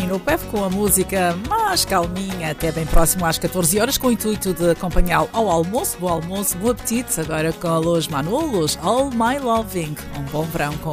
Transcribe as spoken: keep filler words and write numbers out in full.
aqui no P E F com a música mais calminha, até bem próximo às catorze horas, com o intuito de acompanhá-lo ao almoço. Bom almoço, bom apetite, agora com a Luz Manulos, All My Loving. Um bom verão com